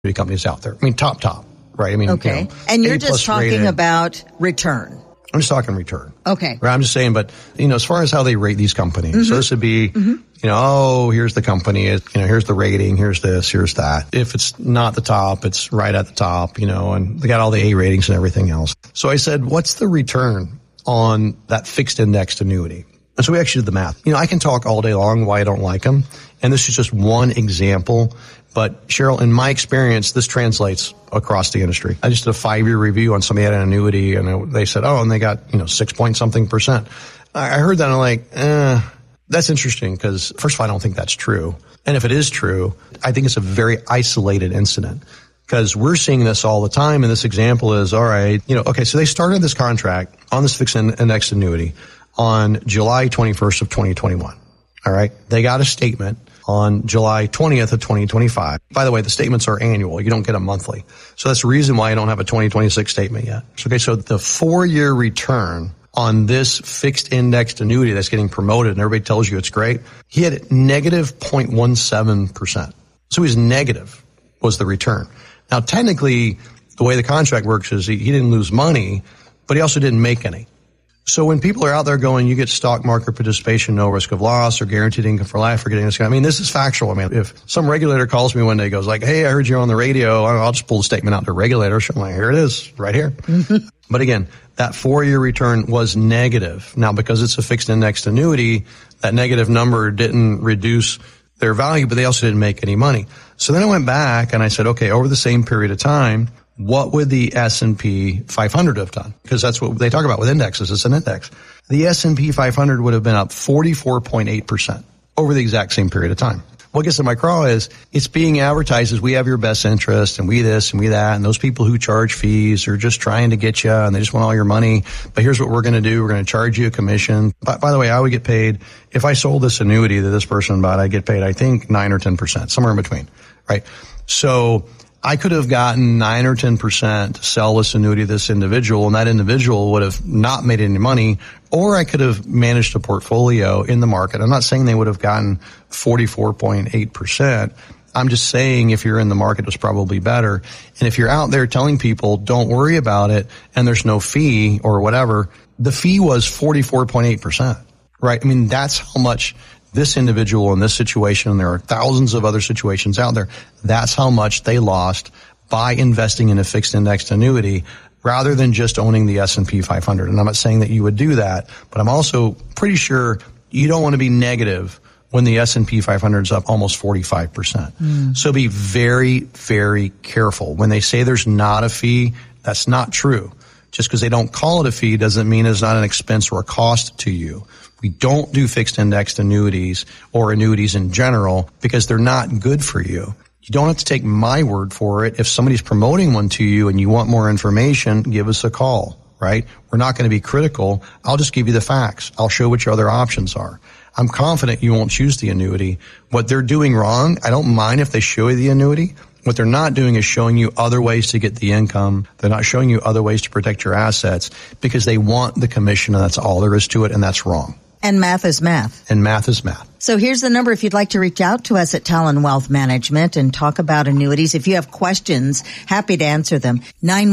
companies out there. I mean, top, right? I mean, okay. You know, and you're just talking rated. About return. I'm just talking return. Okay. Right, I'm just saying, but, you know, as far as how they rate these companies, so this would be, you know, oh, here's the company, you know, here's the rating, here's this, here's that. If it's not the top, it's right at the top, you know, and they got all the A ratings and everything else. So I said, what's the return on that fixed indexed annuity? And so we actually did the math. You know, I can talk all day long why I don't like them. And this is just one example. But Cheryl, in my experience, this translates across the industry. I just did a 5-year review on somebody had an annuity and they said, oh, and they got, you know, 6-point-something%. I heard that and I'm like, that's interesting because first of all, I don't think that's true. And if it is true, I think it's a very isolated incident because we're seeing this all the time. And this example is, all right, you know, okay, so they started this contract on this fixed indexed annuity on July 21st of 2021. All right. They got a statement on July 20th of 2025. By the way, the statements are annual. You don't get them monthly. So that's the reason why I don't have a 2026 statement yet. Okay. So the 4-year return on this fixed indexed annuity that's getting promoted and everybody tells you it's great, he had negative 0.17%. So he's negative was the return. Now, technically, the way the contract works is he didn't lose money, but he also didn't make any. So when people are out there going, you get stock market participation, no risk of loss, or guaranteed income for life, or getting this kind of, I mean, this is factual. I mean, if some regulator calls me one day, goes like, hey, I heard you on the radio, I'll just pull the statement out to regulator. So I'm like, here it is, right here. But again, that 4-year return was negative. Now, because it's a fixed indexed annuity, that negative number didn't reduce their value, but they also didn't make any money. So then I went back and I said, okay, over the same period of time, what would the S&P 500 have done? Because that's what they talk about with indexes. It's an index. The S&P 500 would have been up 44.8% over the exact same period of time. What gets in my craw is it's being advertised as we have your best interest and we this and we that. And those people who charge fees are just trying to get you and they just want all your money. But here's what we're going to do. We're going to charge you a commission. By the way, I would get paid if I sold this annuity that this person bought, I'd get paid, I think 9 or 10%, somewhere in between, right? So I could have gotten 9 or 10% to sell this annuity to this individual, and that individual would have not made any money, or I could have managed a portfolio in the market. I'm not saying they would have gotten 44.8%. I'm just saying if you're in the market, it was probably better. And if you're out there telling people, don't worry about it, and there's no fee or whatever, the fee was 44.8%, right? I mean, that's how much this individual in this situation, and there are thousands of other situations out there, that's how much they lost by investing in a fixed indexed annuity rather than just owning the S&P 500. And I'm not saying that you would do that, but I'm also pretty sure you don't want to be negative when the S&P 500 is up almost 45%. So be very, very careful. When they say there's not a fee, that's not true. Just because they don't call it a fee doesn't mean it's not an expense or a cost to you. We don't do fixed indexed annuities or annuities in general because they're not good for you. You don't have to take my word for it. If somebody's promoting one to you and you want more information, give us a call, right? We're not going to be critical. I'll just give you the facts. I'll show what your other options are. I'm confident you won't choose the annuity. What they're doing wrong, I don't mind if they show you the annuity. What they're not doing is showing you other ways to get the income. They're not showing you other ways to protect your assets because they want the commission, and that's all there is to it, and that's wrong. And math is math. And math is math. So here's the number if you'd like to reach out to us at Talon Wealth Management and talk about annuities. If you have questions, happy to answer them.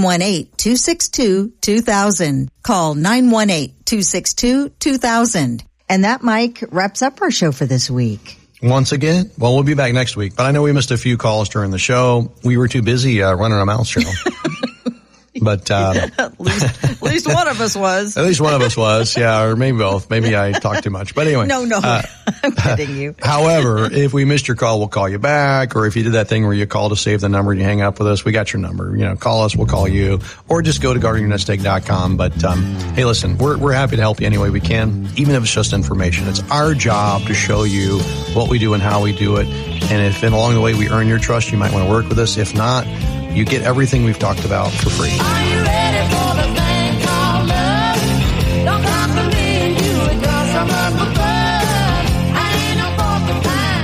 918-262-2000. Call 918-262-2000. And that, Mike, wraps up our show for this week. Once again, well, we'll be back next week. But I know we missed a few calls during the show. We were too busy running our mouths, Cheryl. But at least one of us was. At least one of us was, yeah, or maybe both. Maybe I talked too much. But anyway. No, I'm kidding you. However, if we missed your call, we'll call you back. Or if you did that thing where you call to save the number and you hang up with us, we got your number. You know, call us, we'll call you. Or just go to guardingyournestegg.com. But hey, listen, we're happy to help you any way we can, even if it's just information. It's our job to show you what we do and how we do it. And if along the way we earn your trust, you might want to work with us. If not, you get everything we've talked about for free. Are you ready for the thing called love? Don't cost me and you, it costs some up above. I ain't no 4th of time.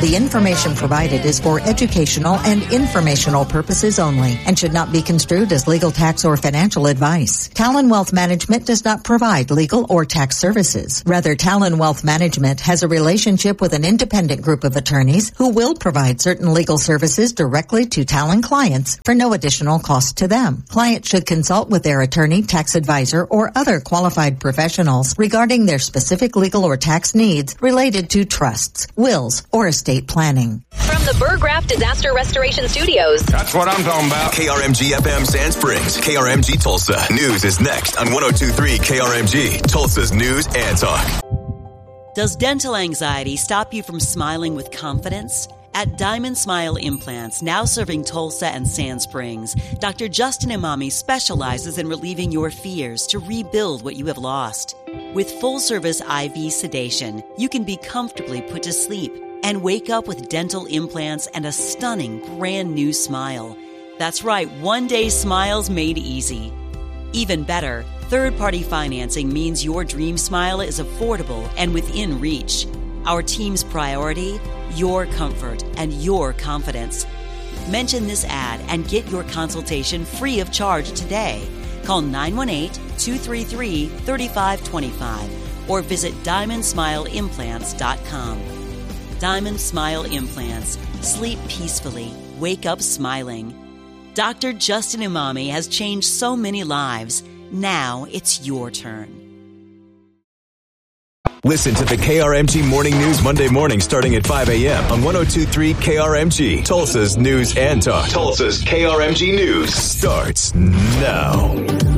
The information provided is for educational and informational purposes only and should not be construed as legal, tax, or financial advice. Talon Wealth Management does not provide legal or tax services. Rather, Talon Wealth Management has a relationship with an independent group of attorneys who will provide certain legal services directly to Talon clients for no additional cost to them. Clients should consult with their attorney, tax advisor, or other qualified professionals regarding their specific legal or tax needs related to trusts, wills, or estate planning. From the Burgraft Disaster Restoration Studios. That's what I'm talking about. KRMG FM Sand Springs, KRMG Tulsa. News is next on 102.3 KRMG, Tulsa's News and Talk. Does dental anxiety stop you from smiling with confidence? At Diamond Smile Implants, now serving Tulsa and Sand Springs, Dr. Justin Imami specializes in relieving your fears to rebuild what you have lost. With full-service IV sedation, you can be comfortably put to sleep and wake up with dental implants and a stunning brand new smile. That's right, one-day smiles made easy. Even better, third-party financing means your dream smile is affordable and within reach. Our team's priority? Your comfort and your confidence. Mention this ad and get your consultation free of charge today. Call 918-233-3525 or visit DiamondSmileImplants.com. Diamond Smile Implants. Sleep peacefully. Wake up smiling. Dr. Justin Imami has changed so many lives. Now it's your turn. Listen to the KRMG Morning News Monday morning starting at 5 a.m. on 102.3 KRMG, Tulsa's News and Talk. Tulsa's KRMG News starts now.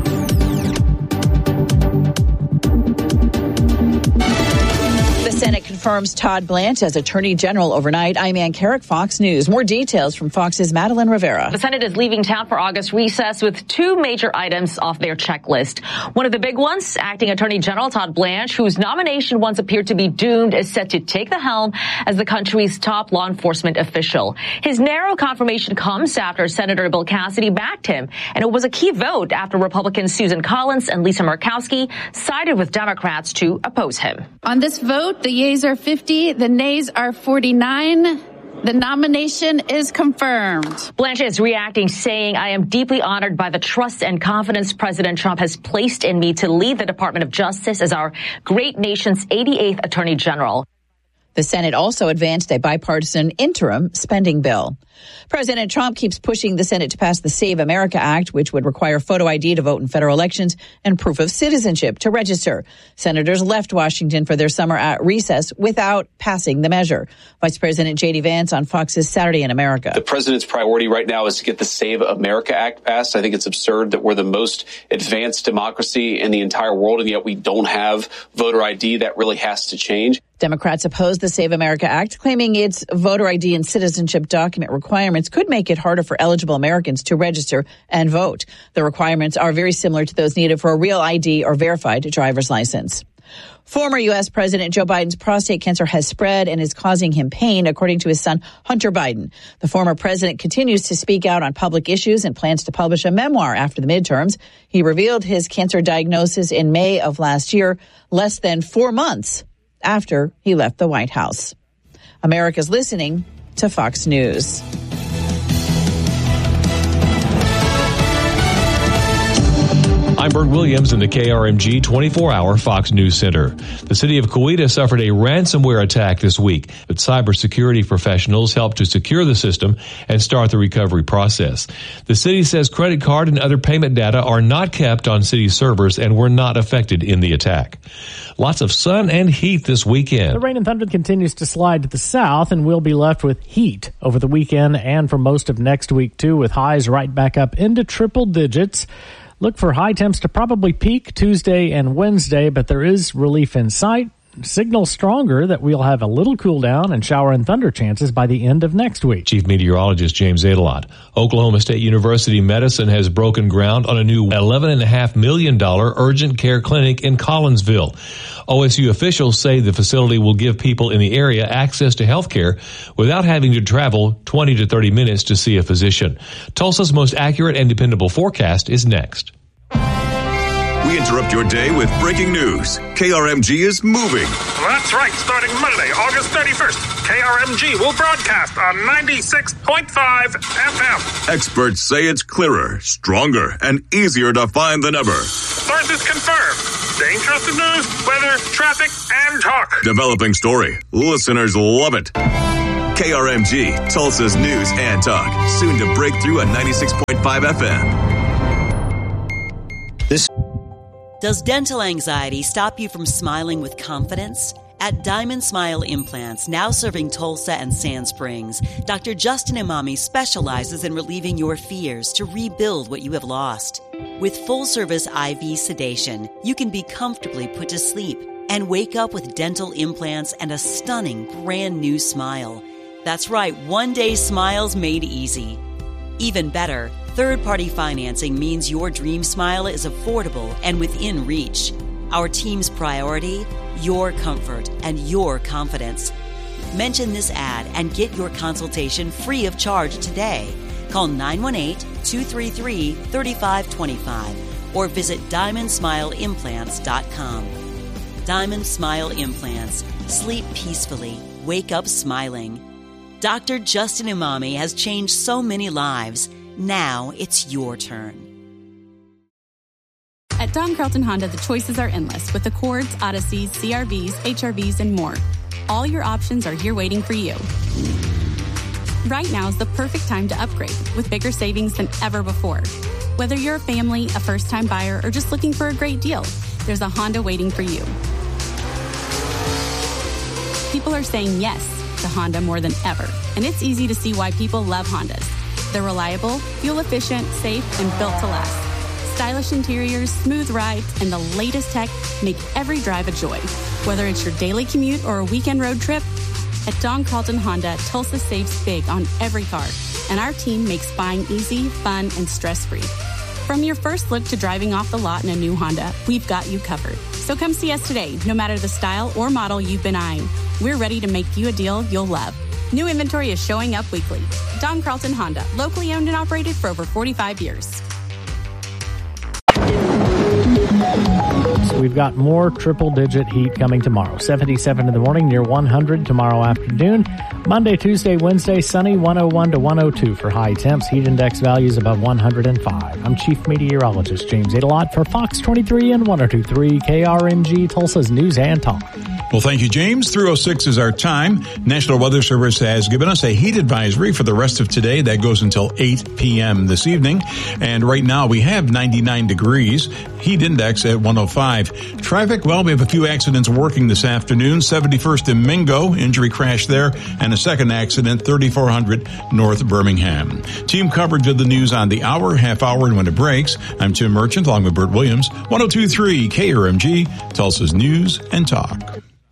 The Senate confirms Todd Blanche as Attorney General overnight. I'm Ann Carrick, Fox News. More details from Fox's Madeline Rivera. The Senate is leaving town for August recess with two major items off their checklist. One of the big ones, acting Attorney General Todd Blanche, whose nomination once appeared to be doomed, is set to take the helm as the country's top law enforcement official. His narrow confirmation comes after Senator Bill Cassidy backed him, and it was a key vote after Republicans Susan Collins and Lisa Murkowski sided with Democrats to oppose him. On this vote, the yeas are 50, the nays are 49. The nomination is confirmed. Blanche is reacting, saying, I am deeply honored by the trust and confidence President Trump has placed in me to lead the Department of Justice as our great nation's 88th Attorney General. The Senate also advanced a bipartisan interim spending bill. President Trump keeps pushing the Senate to pass the Save America Act, which would require photo ID to vote in federal elections and proof of citizenship to register. Senators left Washington for their summer recess without passing the measure. Vice President J.D. Vance on Fox's Saturday in America. The president's priority right now is to get the Save America Act passed. I think it's absurd that we're the most advanced democracy in the entire world, and yet we don't have voter ID. That really has to change. Democrats oppose the Save America Act, claiming its voter ID and citizenship document requirements could make it harder for eligible Americans to register and vote. The requirements are very similar to those needed for a real ID or verified driver's license. Former U.S. President Joe Biden's prostate cancer has spread and is causing him pain, according to his son, Hunter Biden. The former president continues to speak out on public issues and plans to publish a memoir after the midterms. He revealed his cancer diagnosis in May of last year, less than 4 months after he left the White House. America's listening to Fox News. I'm Bert Williams in the KRMG 24-hour Fox News Center. The city of Coweta suffered a ransomware attack this week, but cybersecurity professionals helped to secure the system and start the recovery process. The city says credit card and other payment data are not kept on city servers and were not affected in the attack. Lots of sun and heat this weekend. The rain and thunder continues to slide to the south, and we'll be left with heat over the weekend and for most of next week, too, with highs right back up into triple digits. Look for high temps to probably peak Tuesday and Wednesday, but there is relief in sight. Signals stronger that we'll have a little cool down and shower and thunder chances by the end of next week. Chief Meteorologist James Adelot. Oklahoma State University Medicine has broken ground on a new $11.5 million urgent care clinic in Collinsville. OSU officials say the facility will give people in the area access to health care without having to travel 20 to 30 minutes to see a physician. Tulsa's most accurate and dependable forecast is next. We interrupt your day with breaking news. KRMG is moving. That's right. Starting Monday, August 31st, KRMG will broadcast on 96.5 FM. Experts say it's clearer, stronger, and easier to find than ever. Sources confirm. Staying trusted news, weather, traffic, and talk. Developing story. Listeners love it. KRMG, Tulsa's news and talk. Soon to break through at 96.5 FM. Does dental anxiety stop you from smiling with confidence? At Diamond Smile Implants, now serving Tulsa and Sand Springs, Dr. Justin Imami specializes in relieving your fears to rebuild what you have lost. With full-service IV sedation, you can be comfortably put to sleep and wake up with dental implants and a stunning brand new smile. That's right, one-day smiles made easy. Even better, third-party financing means your dream smile is affordable and within reach. Our team's priority? Your comfort and your confidence. Mention this ad and get your consultation free of charge today. Call 918-233-3525 or visit DiamondSmileImplants.com. Diamond Smile Implants. Sleep peacefully. Wake up smiling. Dr. Justin Imami has changed so many lives. Now it's your turn. At Don Carlton Honda, the choices are endless with Accords, Odysseys, CRVs, HRVs, and more. All your options are here waiting for you. Right now is the perfect time to upgrade with bigger savings than ever before. Whether you're a family, a first-time buyer, or just looking for a great deal, there's a Honda waiting for you. People are saying yes to Honda more than ever, and it's easy to see why people love Hondas. They're reliable, fuel-efficient, safe, and built to last. Stylish interiors, smooth rides, and the latest tech make every drive a joy. Whether it's your daily commute or a weekend road trip, at Don Carlton Honda, Tulsa saves big on every car, and our team makes buying easy, fun, and stress-free. From your first look to driving off the lot in a new Honda, we've got you covered. So come see us today, no matter the style or model you've been eyeing. We're ready to make you a deal you'll love. New inventory is showing up weekly. Don Carlton Honda, locally owned and operated for over 45 years. So we've got more triple-digit heat coming tomorrow. 77 in the morning, near 100 tomorrow afternoon. Monday, Tuesday, Wednesday, sunny, 101 to 102 for high temps. Heat index values above 105. I'm Chief Meteorologist James Adelot for Fox 23 and 102.3 KRMG, Tulsa's News and Talk. Well, thank you, James. 3:06 is our time. National Weather Service has given us a heat advisory for the rest of today. That goes until 8 p.m. this evening. And right now we have 99 degrees. Heat index at 105. Traffic, well, we have a few accidents working this afternoon. 71st in Mingo, injury crash there, and a second accident, 3400 North Birmingham. Team coverage of the news on the hour, half hour, and when it breaks. I'm Tim Merchant, along with Bert Williams. 102.3 KRMG, Tulsa's News and Talk.